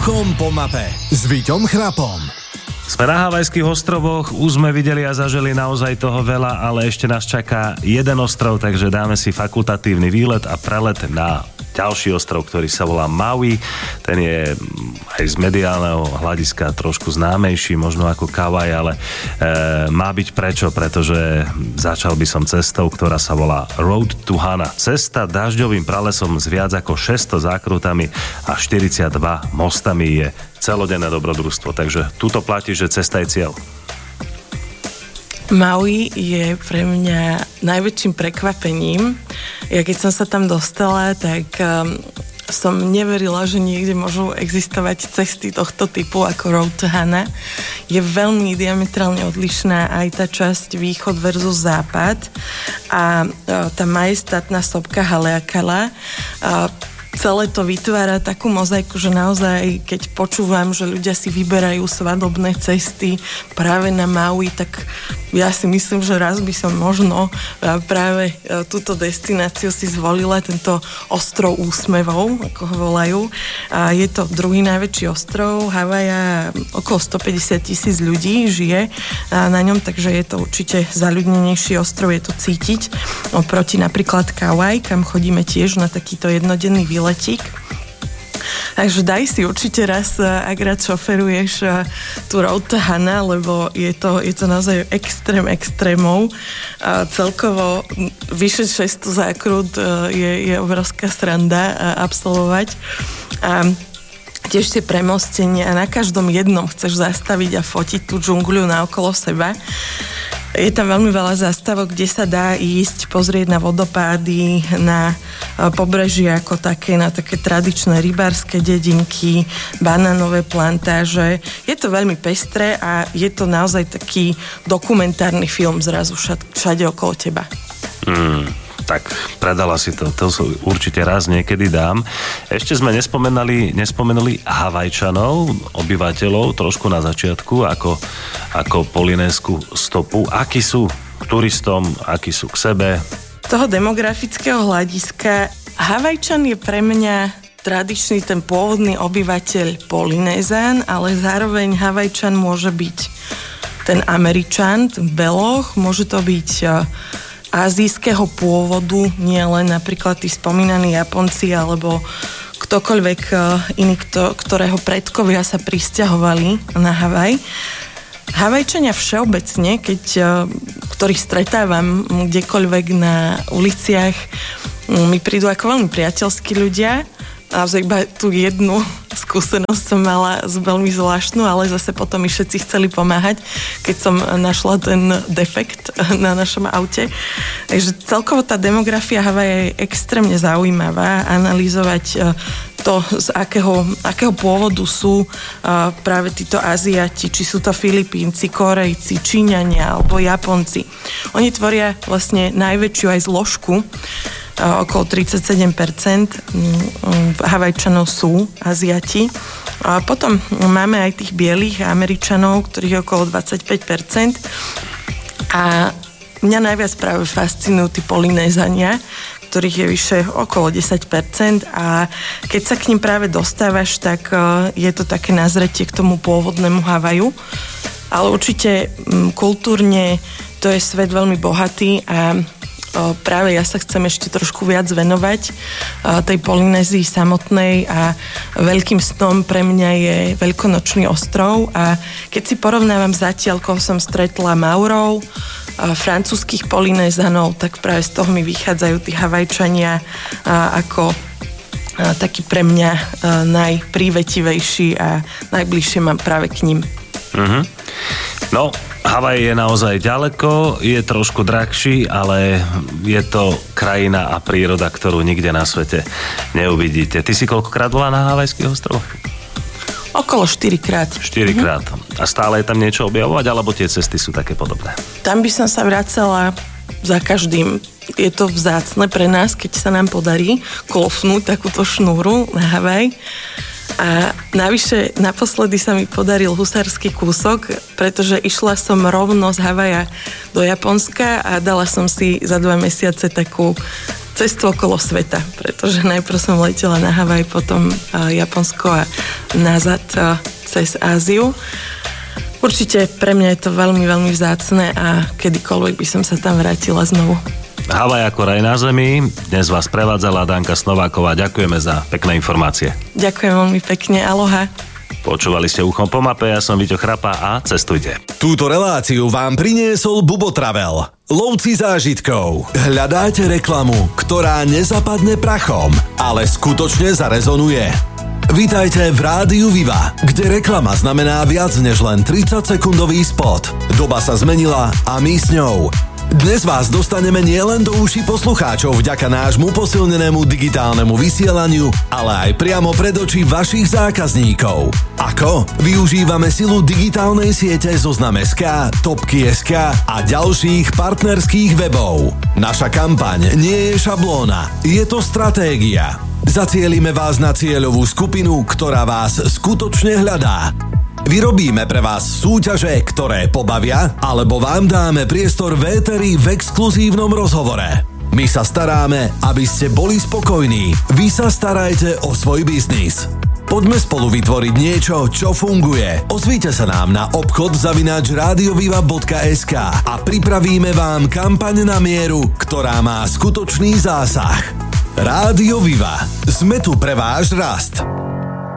Bruchom po mape s Víťom Chrapom. Sme na Havajských ostrovoch, už sme videli a zažili naozaj toho veľa, ale ešte nás čaká jeden ostrov, takže dáme si fakultatívny výlet a prelet na ďalší ostrov, ktorý sa volá Maui. Ten je aj z mediálneho hľadiska trošku známejší, možno ako Kauai, ale má byť prečo, pretože začal by som cestou, ktorá sa volá Road to Hana. Cesta dažďovým pralesom s viac ako 600 zákrutami a 42 mostami je celodenné dobrodružstvo, takže tuto platí, že cesta je cieľ. Maui je pre mňa najväčším prekvapením. Ja keď som sa tam dostala, tak som neverila, že niekde môžu existovať cesty tohto typu ako Road to Hana. Je veľmi diametrálne odlišná aj tá časť východ versus západ a tá majestátna sopka Haleakala celé to vytvára takú mozaiku, že naozaj, keď počúvam, že ľudia si vyberajú svadobné cesty práve na Maui, tak ja si myslím, že raz by som možno práve túto destináciu si zvolila, tento ostrov úsmevov, ako ho volajú. Je to druhý najväčší ostrov Havaja, okolo 150,000 ľudí žije na ňom, takže je to určite zaľudnenejší ostrov, je to cítiť oproti napríklad Kauai, kam chodíme tiež na takýto jednodenný výletík. Takže daj si určite raz, ak rád šoferuješ tú Road to Hana, lebo je to naozaj extrémov. Celkovo vyše 600 zákrut je obrovská sranda absolvovať. A tiež tie premostenia, na každom jednom chceš zastaviť a fotiť tú džungľu naokolo seba. Je tam veľmi veľa zástavok, kde sa dá ísť pozrieť na vodopády, na pobrežie ako také, na také tradičné rybárske dedinky, banánové plantáže. Je to veľmi pestré a je to naozaj taký dokumentárny film zrazu všade okolo teba. Tak predala si to určite raz niekedy dám. Ešte sme nespomenuli Havajčanov, obyvateľov, trošku na začiatku, ako polynézsku stopu. Akí sú k turistom, akí sú k sebe? Z toho demografického hľadiska Havajčan je pre mňa tradičný ten pôvodný obyvateľ Polynézán, ale zároveň Havajčan môže byť ten Američan, ten beloch, môže to byť azijského pôvodu, nie len napríklad tí spomínaní Japonci alebo ktokoľvek iný, ktorého predkovia sa prisťahovali na Havaj. Havajčania všeobecne, ktorých stretávam kdekoľvek na uliciach, mi prídu ako veľmi priateľskí ľudia. Naozaj iba tú jednu skúsenosť som mala veľmi zvláštnu, ale zase potom mi všetci chceli pomáhať, keď som našla ten defekt na našom aute. Takže celkovo tá demografia Havaja je extrémne zaujímavá. Analyzovať to, z akého pôvodu sú práve títo Aziati, či sú to Filipínci, Korejci, Číňania alebo Japonci. Oni tvoria vlastne najväčšiu aj zložku. Okolo 37% Havajčanov sú Aziati. A potom máme aj tých bielých Američanov, ktorých je okolo 25%. A mňa najviac práve fascinujú tí Polynézania, ktorých je vyše okolo 10%. A keď sa k ním práve dostávaš, tak je to také nazretie k tomu pôvodnému Havaju. Ale určite kultúrne to je svet veľmi bohatý a práve ja sa chcem ešte trošku viac venovať tej Polynézii samotnej a veľkým snom pre mňa je Veľkonočný ostrov a keď si porovnávam zatiaľ, koho som stretla Maurov, francúzskych Polynézanov, tak práve z toho mi vychádzajú tí Havajčania ako taký pre mňa najprívetivejší a najbližšie mám práve k ním. No, Havaj je naozaj ďaleko, je trošku drahší, ale je to krajina a príroda, ktorú nikde na svete neuvidíte. Ty si koľkokrát bola na Havajských ostrovoch? Okolo 4-krát. 4-krát. A stále je tam niečo objavovať, alebo tie cesty sú také podobné? Tam by som sa vracala za každým. Je to vzácne pre nás, keď sa nám podarí klofnúť takúto šnúru na Havaj. A navyše naposledy sa mi podaril husársky kúsok, pretože išla som rovno z Havaja do Japonska a dala som si za 2 mesiace takú cestu okolo sveta, pretože najprv som letela na Havaj, potom Japonsko a nazad cez Áziu. Určite pre mňa je to veľmi, veľmi vzácne a kedykoľvek by som sa tam vrátila znovu. Havaj ako raj na zemi. Dnes vás prevádzala Danka Snováková. Ďakujeme za pekné informácie. Ďakujem veľmi pekne. Aloha. Počúvali ste Uchom po mape, ja som Víťo Chrapa a cestujte. Túto reláciu vám priniesol Bubo Travel. Lovci zážitkov. Hľadáte reklamu, ktorá nezapadne prachom, ale skutočne zarezonuje. Vítajte v Rádiu Viva, kde reklama znamená viac než len 30-sekundový spot. Doba sa zmenila a my s ňou. Dnes vás dostaneme nielen do uší poslucháčov vďaka nášmu posilnenému digitálnemu vysielaniu, ale aj priamo pred oči vašich zákazníkov. Ako? Využívame silu digitálnej siete Zoznam.sk, Topky.sk a ďalších partnerských webov. Naša kampaň nie je šablóna, je to stratégia. Zacielime vás na cieľovú skupinu, ktorá vás skutočne hľadá. Vyrobíme pre vás súťaže, ktoré pobavia, alebo vám dáme priestor v éteri v exkluzívnom rozhovore. My sa staráme, aby ste boli spokojní. Vy sa starajte o svoj biznis. Poďme spolu vytvoriť niečo, čo funguje. Ozvíte sa nám na obchod@radioviva.sk a pripravíme vám kampaň na mieru, ktorá má skutočný zásah. Rádio Viva. Sme tu pre váš rast.